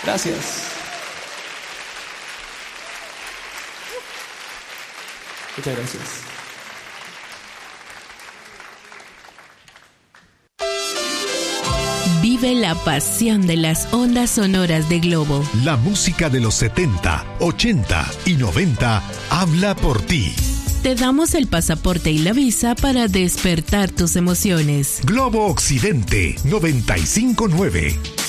Gracias. Muchas gracias. Vive la pasión de las ondas sonoras de Globo. La música de los 70, 80 y 90 habla por ti. Te damos el pasaporte y la visa para despertar tus emociones. Globo Occidente 95.9.